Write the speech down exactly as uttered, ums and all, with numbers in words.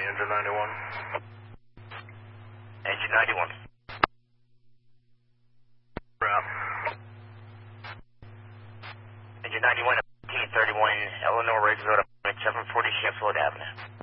engine ninety-one. Engine ninety-one. Route. Engine ninety-one, fifteen thirty-one, Eleanor Riggs Road, seven forty Sheffield Avenue.